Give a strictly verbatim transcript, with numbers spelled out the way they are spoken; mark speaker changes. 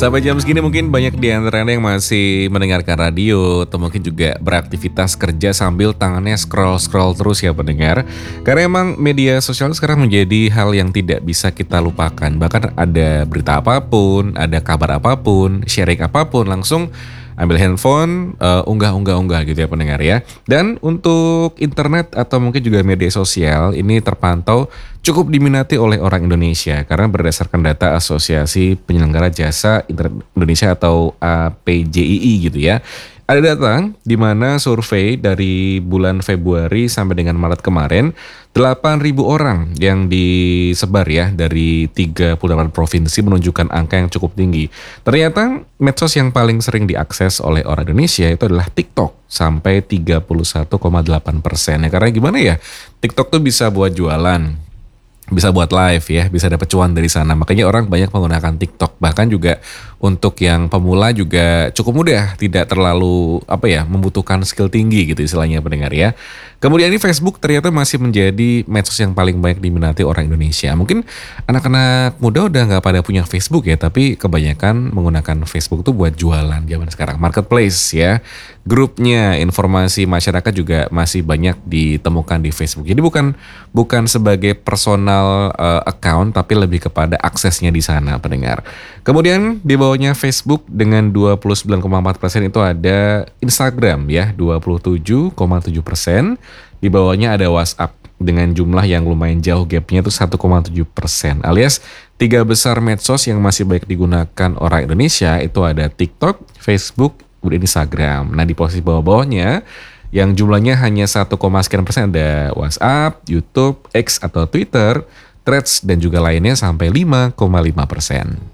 Speaker 1: Sampai jam segini mungkin banyak di antara Anda yang masih mendengarkan radio atau mungkin juga beraktivitas kerja sambil tangannya scroll-scroll terus ya pendengar. Karena emang media sosial sekarang menjadi hal yang tidak bisa kita lupakan. Bahkan ada berita apapun, ada kabar apapun, sharing apapun langsung ambil handphone, uh, unggah, unggah, unggah gitu ya pendengar ya. Dan untuk internet atau mungkin juga media sosial ini terpantau cukup diminati oleh orang Indonesia karena berdasarkan data Asosiasi Penyelenggara Jasa Internet Indonesia atau A P J I I gitu ya. Ada data di mana survei dari bulan Februari sampai dengan Maret kemarin, delapan ribu orang yang disebar ya dari tiga puluh delapan provinsi menunjukkan angka yang cukup tinggi. Ternyata medsos yang paling sering diakses oleh orang Indonesia itu adalah TikTok sampai tiga puluh satu koma delapan persen. Ya, karena gimana ya, TikTok tuh bisa buat jualan, bisa buat live ya, bisa dapat cuan dari sana. Makanya orang banyak menggunakan TikTok. Bahkan juga untuk yang pemula juga cukup mudah, tidak terlalu apa ya, membutuhkan skill tinggi gitu istilahnya pendengar ya. Kemudian ini Facebook ternyata masih menjadi medsos yang paling banyak diminati orang Indonesia. Mungkin anak-anak muda udah nggak pada punya Facebook ya, tapi kebanyakan menggunakan Facebook tuh buat jualan zaman sekarang. Marketplace ya, grupnya, informasi masyarakat juga masih banyak ditemukan di Facebook. Jadi bukan bukan sebagai personal uh, account, tapi lebih kepada aksesnya di sana pendengar. Kemudian di bawahnya Facebook dengan dua puluh sembilan koma empat persen itu ada Instagram ya, dua puluh tujuh koma tujuh persen. Di bawahnya ada WhatsApp dengan jumlah yang lumayan jauh gapnya itu satu koma tujuh persen. Alias tiga besar medsos yang masih banyak digunakan orang Indonesia itu ada TikTok, Facebook, kemudian Instagram. Nah di posisi bawah-bawahnya yang jumlahnya hanya satu, sekian persen ada WhatsApp, YouTube, X atau Twitter, Threads dan juga lainnya sampai lima koma lima persen.